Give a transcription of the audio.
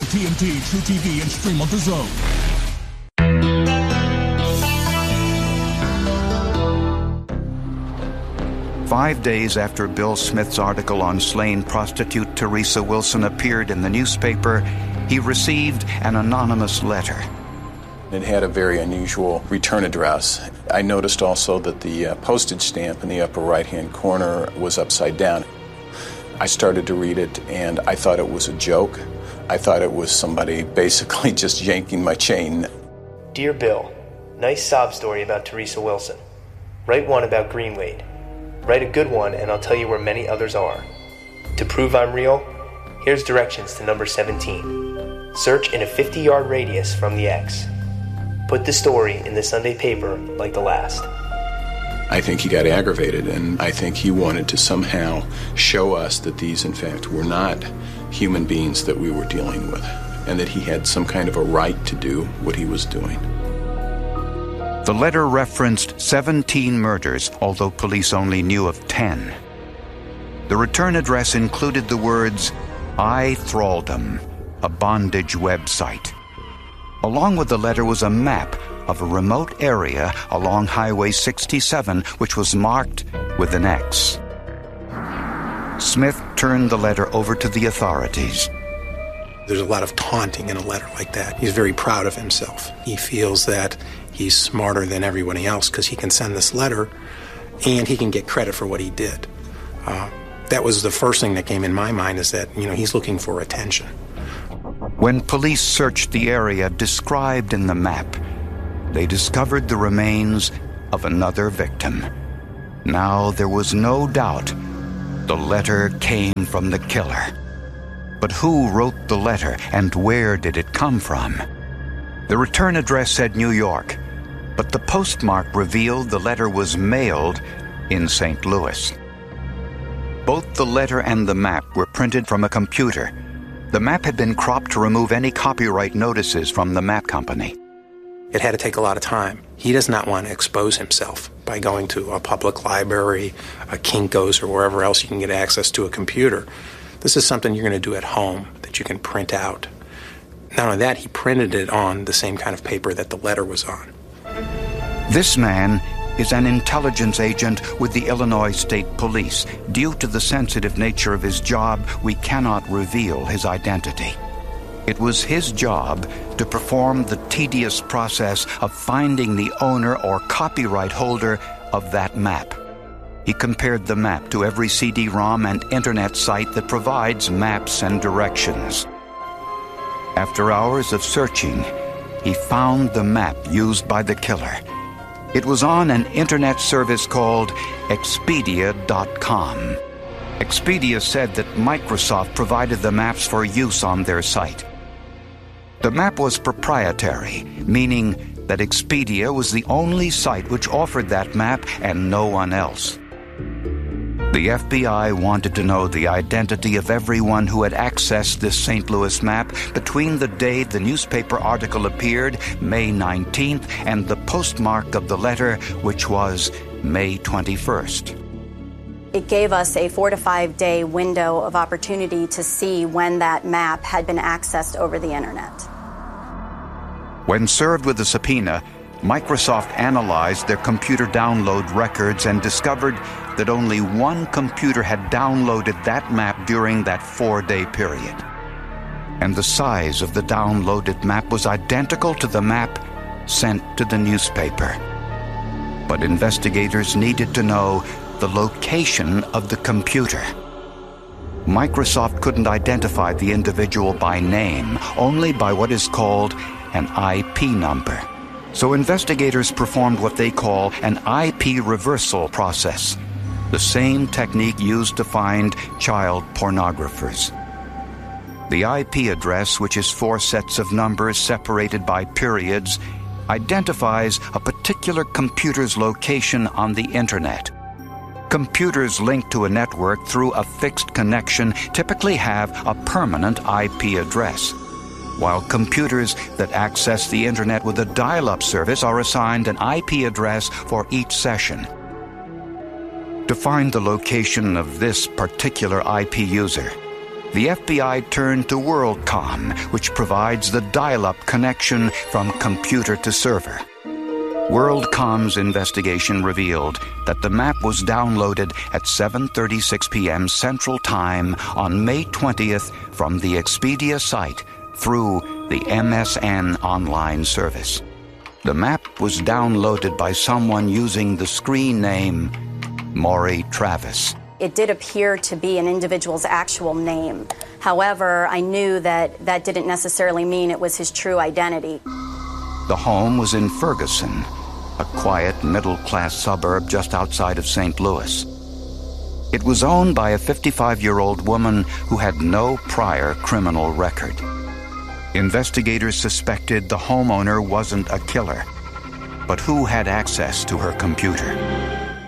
TNT, True TV, and stream on DAZN. 5 days after Bill Smith's article on slain prostitute Teresa Wilson appeared in the newspaper, he received an anonymous letter. It had a very unusual return address. I noticed also that the postage stamp in the upper right-hand corner was upside down. I started to read it, and I thought it was a joke. I thought it was somebody basically just yanking my chain. Dear Bill, nice sob story about Teresa Wilson. Write one about Greenwade. Write a good one, and I'll tell you where many others are. To prove I'm real, here's directions to number 17. Search in a 50-yard radius from the X. Put the story in the Sunday paper like the last. I think he got aggravated, and I think he wanted to somehow show us that these, in fact, were not human beings that we were dealing with, and that he had some kind of a right to do what he was doing. The letter referenced 17 murders, although police only knew of 10. The return address included the words, iThraldom, a bondage website. Along with the letter was a map of a remote area along Highway 67, which was marked with an X. Smith turned the letter over to the authorities. There's a lot of taunting in a letter like that. He's very proud of himself. He feels that he's smarter than everybody else because he can send this letter and he can get credit for what he did. That was the first thing that came in my mind, is that, he's looking for attention. When police searched the area described in the map, they discovered the remains of another victim. Now there was no doubt the letter came from the killer. But who wrote the letter, and where did it come from? The return address said New York, but the postmark revealed the letter was mailed in St. Louis. Both the letter and the map were printed from a computer. The map had been cropped to remove any copyright notices from the map company. It had to take a lot of time. He does not want to expose himself by going to a public library, a Kinko's, or wherever else you can get access to a computer. This is something you're going to do at home that you can print out. Not only that, he printed it on the same kind of paper that the letter was on. This man is an intelligence agent with the Illinois State Police. Due to the sensitive nature of his job, we cannot reveal his identity. It was his job to perform the tedious process of finding the owner or copyright holder of that map. He compared the map to every CD-ROM and internet site that provides maps and directions. After hours of searching, he found the map used by the killer. It was on an internet service called Expedia.com. Expedia said that Microsoft provided the maps for use on their site. The map was proprietary, meaning that Expedia was the only site which offered that map and no one else. The FBI wanted to know the identity of everyone who had accessed this St. Louis map between the day the newspaper article appeared, May 19th, and the postmark of the letter, which was May 21st. It gave us a 4 to 5 day window of opportunity to see when that map had been accessed over the internet. When served with a subpoena, Microsoft analyzed their computer download records and discovered that only one computer had downloaded that map during that 4-day period. And the size of the downloaded map was identical to the map sent to the newspaper. But investigators needed to know the location of the computer. Microsoft couldn't identify the individual by name, only by what is called an IP number. So investigators performed what they call an IP reversal process, the same technique used to find child pornographers. The IP address, which is 4 sets of numbers separated by periods, identifies a particular computer's location on the internet. Computers linked to a network through a fixed connection typically have a permanent IP address, while computers that access the internet with a dial-up service are assigned an IP address for each session. To find the location of this particular IP user, the FBI turned to WorldCom, which provides the dial-up connection from computer to server. WorldCom's investigation revealed that the map was downloaded at 7:36 p.m. Central Time on May 20th from the Expedia site through the MSN online service. The map was downloaded by someone using the screen name Maury Travis. It did appear to be an individual's actual name. However, I knew that that didn't necessarily mean it was his true identity. The home was in Ferguson, a quiet middle-class suburb just outside of St. Louis. It was owned by a 55-year-old woman who had no prior criminal record. Investigators suspected the homeowner wasn't a killer, but who had access to her computer?